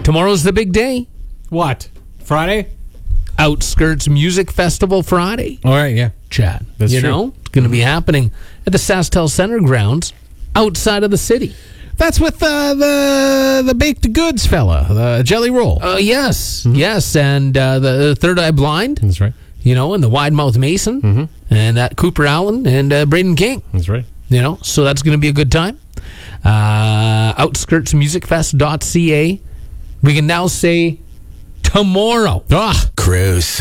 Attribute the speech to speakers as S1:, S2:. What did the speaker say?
S1: Tomorrow's the big day.
S2: What? Friday?
S1: Outskirts Music Festival Friday.
S2: All right, yeah.
S1: Chad.
S2: That's
S1: you
S2: true.
S1: know, it's going to be happening at the SaskTel Center grounds outside of the city.
S2: That's with the baked goods fella, the Jelly Roll.
S1: Yes. And the Third Eye Blind.
S2: That's right.
S1: You know, and the Wide Mouth Mason. And that Cooper Allen and Braden King.
S2: That's right.
S1: You know, so that's going to be a good time. Outskirtsmusicfest.ca. We can now say tomorrow.
S2: Ah,
S3: Cruise.